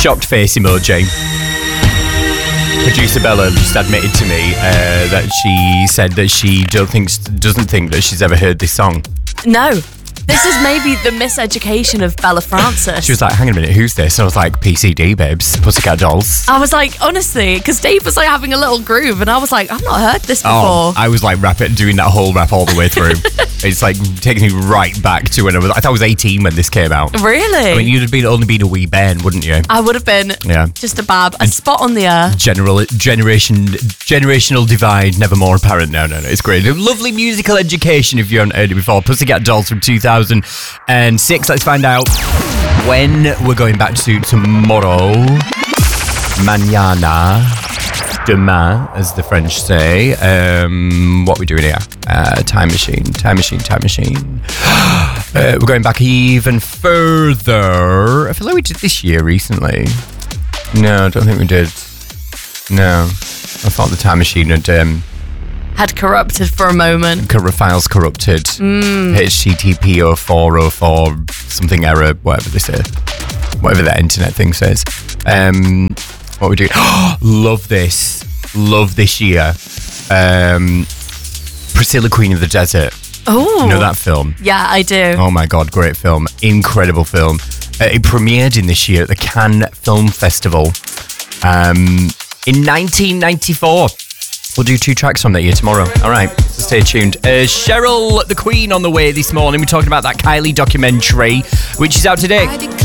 Shocked face emoji. Producer Bella just admitted to me that she said that she doesn't think that she's ever heard this song. No. This is maybe the miseducation of Bella Francis. She was like, hang on a minute, who's this? And I was like, PCD, babes. Pussycat Dolls. I was like, honestly, because Dave was like having a little groove and I was like, I've not heard this before. Oh, I was like doing that whole rap all the way through. It's like takes me right back to when I thought I was 18 when this came out. Really? I mean, you'd have only been a wee Ben, wouldn't you? I would have been just a bab, a spot on the air. Generational divide, never more apparent. No, it's great. A lovely musical education if you haven't heard it before. Pussycat Dolls from 2006. Let's find out when we're going back to tomorrow. Mañana. Demain, as the French say. What are we doing here? Time machine. We're going back even further. I feel like we did this year recently. No, I don't think we did. No. I thought the time machine had corrupted for a moment. Files corrupted. HTTP 0404 something error, whatever they say. Whatever that internet thing says. What we do? Love this year. Priscilla, Queen of the Desert. Oh, you know that film? Yeah, I do. Oh my God, great film. Incredible film. It premiered in this year at the Cannes Film Festival in 1994. We'll do 2 tracks from that year tomorrow. All right, so stay tuned. Cheryl, the Queen, on the way this morning. We're talking about that Kylie documentary, which is out today.